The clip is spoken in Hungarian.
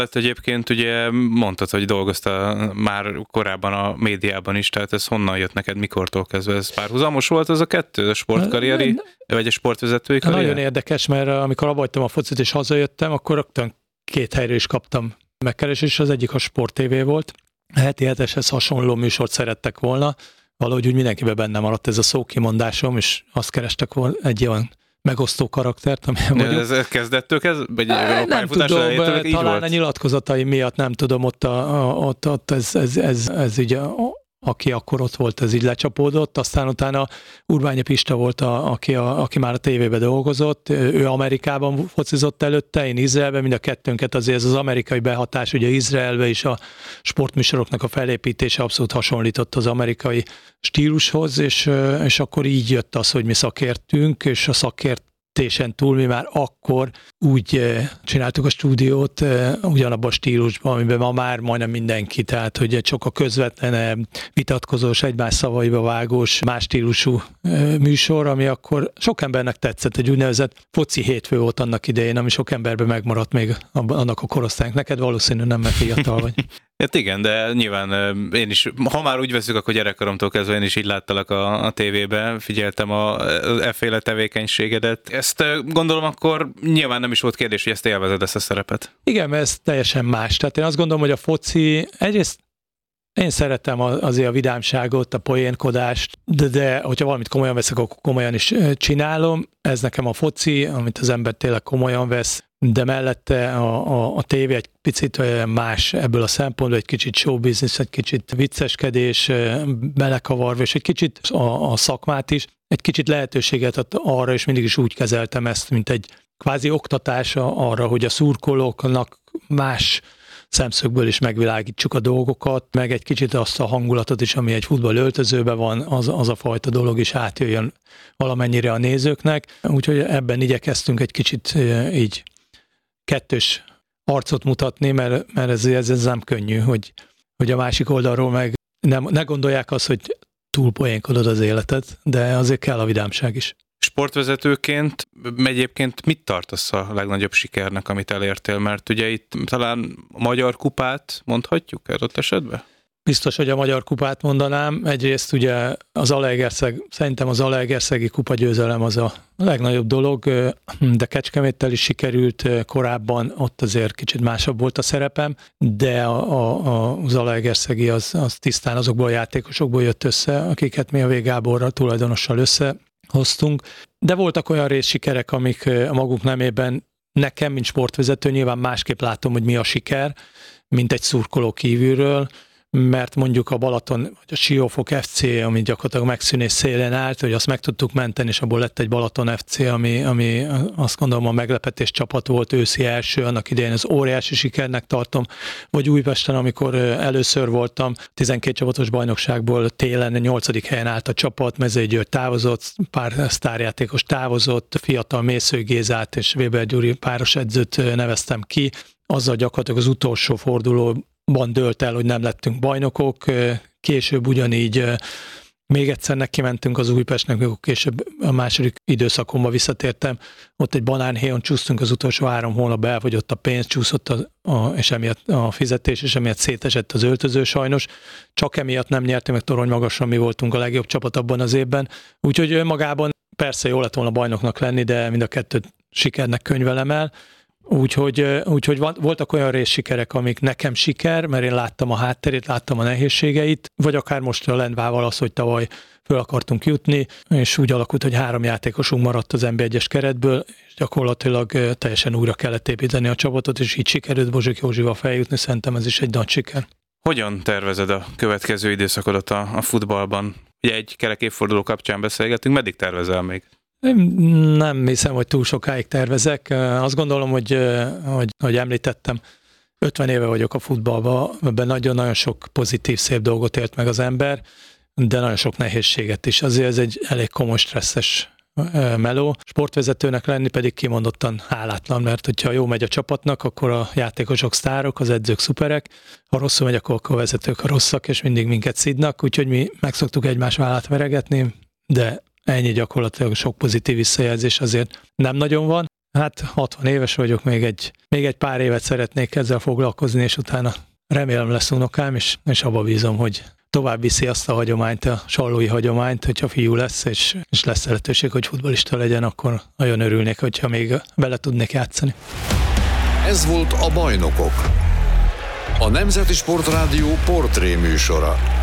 Hát egyébként ugye mondtad, hogy dolgoztál már korábban a médiában is, tehát ez honnan jött neked, mikortól kezdve? Ez párhuzamos volt az a kettő, a sportkarrieri, vagy a sportvezetői karrier? Nagyon érdekes, mert amikor abbahagytam a focit és hazajöttem, akkor rögtön 2 helyről is kaptam megkeresést, az egyik a Sport TV volt. A heti heteshez hasonló műsort szerettek volna, valahogy úgy mindenkiben benne maradt ez a szókimondásom, és azt kerestek volna egy olyan megosztó karaktert, amilyen vagyok. Ez kezdettől vagy nem tudom, talán a nyilatkozataim miatt nem tudom, ott ez így, aki akkor ott volt, ez így lecsapódott, aztán utána Urbányi Pista volt, aki már a tévében dolgozott, ő Amerikában focizott előtte, én Izraelben, mind a kettőnket azért ez az amerikai behatás, ugye Izraelbe is a sportműsoroknak a felépítése abszolút hasonlított az amerikai stílushoz, és akkor így jött az, hogy mi szakértünk, és a szakértésen túl mi már akkor úgy csináltuk a stúdiót ugyanabban a stílusban, amiben ma már majdnem mindenki, tehát hogy csak a közvetlen vitatkozós, egymás szavaiba vágós, más stílusú műsor, ami akkor sok embernek tetszett, egy úgynevezett foci hétfő volt annak idején, ami sok emberben megmaradt még annak a korosztálynak. Neked valószínű nem, mert fiatal vagy. Hát igen, de nyilván én is, ha már úgy veszük, akkor gyerekkoromtól kezdve én is így láttalak a tévében, figyeltem efféle tevékenységedet. Ezt gondolom akkor nyilván nem is volt kérdés, hogy ezt élvezed, ezt a szerepet. Igen, mert ez teljesen más. Tehát én azt gondolom, hogy a foci, egyrészt én szeretem azért a vidámságot, a poénkodást, de hogyha valamit komolyan veszek, akkor komolyan is csinálom. Ez nekem a foci, amit az ember tényleg komolyan vesz, de mellette a tévé egy picit más ebből a szempontból, egy kicsit showbusiness, egy kicsit vicceskedés, belekavarva, és egy kicsit a szakmát is, egy kicsit lehetőséget ad arra, és mindig is úgy kezeltem ezt, mint egy kvázi oktatása arra, hogy a szurkolóknak más szemszögből is megvilágítsuk a dolgokat, meg egy kicsit azt a hangulatot is, ami egy futball öltözőben van, az a fajta dolog is átjöjjön valamennyire a nézőknek. Úgyhogy ebben igyekeztünk egy kicsit így kettős arcot mutatni, mert ez nem könnyű, hogy a másik oldalról meg ne gondolják azt, hogy túlpoénkodod az életet, de azért kell a vidámság is. Sportvezetőként egyébként mit tartasz a legnagyobb sikernek, amit elértél? Mert ugye itt talán a Magyar Kupát mondhatjuk adott esetben? Biztos, hogy a Magyar Kupát mondanám. Egyrészt ugye szerintem az Zalaegerszegi kupagyőzelem az a legnagyobb dolog, de Kecskeméttel is sikerült korábban, ott azért kicsit másabb volt a szerepem, de a Zalaegerszegi az tisztán azokból a játékosokból jött össze, akiket mi a V. Gáborral tulajdonossal összehoztunk. De voltak olyan részsikerek, amik a maguk nemében nekem, mint sportvezető nyilván másképp látom, hogy mi a siker, mint egy szurkoló kívülről, mert mondjuk a Balaton, vagy a Siófok FC, ami gyakorlatilag megszűnés szélén állt, hogy azt meg tudtuk menteni, és abból lett egy Balaton FC, ami azt gondolom a meglepetés csapat volt, őszi első, annak idején ez óriási sikernek tartom, vagy Újpesten, amikor először voltam, 12 csapatos bajnokságból télen 8. helyen állt a csapat, Mezei György távozott, pár sztárjátékos távozott, fiatal Mészői Gézát és Weber Gyuri páros edzőt neveztem ki, azzal gyakorlatilag az utolsó fordulóban dőlt el, hogy nem lettünk bajnokok, később ugyanígy még egyszer nekimentünk az Újpestnek, amikor később a második időszakomba visszatértem, ott egy banánhéjon csúsztunk az utolsó 3 hónapban, elfogyott a pénz, csúszott és emiatt a fizetés, és emiatt szétesett az öltöző sajnos. Csak emiatt nem nyertünk, meg torony magasra mi voltunk a legjobb csapat abban az évben. Úgyhogy magában persze jó lett volna bajnoknak lenni, de mind a kettőt sikernek könyvelem el. Úgyhogy voltak olyan részsikerek, amik nekem siker, mert én láttam a hátterét, láttam a nehézségeit, vagy akár most a Lendvával az, hogy tavaly föl akartunk jutni, és úgy alakult, hogy 3 játékosunk maradt az NB1-es keretből, és gyakorlatilag teljesen újra kellett építeni a csapatot, és így sikerült Bozsik Józsival feljutni, szerintem ez is egy nagy siker. Hogyan tervezed a következő időszakodat a futballban? Ugye egy kerek évforduló kapcsán beszélgetünk, meddig tervezel még? Én nem hiszem, hogy túl sokáig tervezek. Azt gondolom, hogy említettem, 50 éve vagyok a futballban, ebben nagyon-nagyon sok pozitív, szép dolgot élt meg az ember, de nagyon sok nehézséget is. Azért ez egy elég komoly, stresszes meló. Sportvezetőnek lenni pedig kimondottan hálátlan, mert hogyha jó megy a csapatnak, akkor a játékosok sztárok, az edzők szuperek, ha rosszul megy, akkor a vezetők a rosszak, és mindig minket szidnak, úgyhogy mi meg szoktuk egymás vállát veregetni, de ennyi, gyakorlatilag sok pozitív visszajelzés azért nem nagyon van. Hát 60 éves vagyok, még egy pár évet szeretnék ezzel foglalkozni, és utána remélem lesz unokám, és abba bízom, hogy tovább viszi azt a hagyományt, a sallói hagyományt, hogyha fiú lesz, és lesz lehetőség, hogy futballista legyen, akkor nagyon örülnék, hogyha még vele tudnék játszani. Ez volt a Bajnokok, a Nemzeti Sportrádió portré műsora.